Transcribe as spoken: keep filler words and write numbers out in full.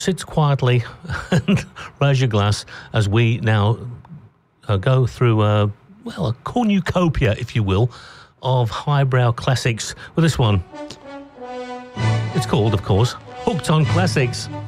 Sit quietly and raise your glass as we now uh, go through, uh, well, a cornucopia, if you will, of highbrow classics with this one. It's called, of course, Hooked on Classics.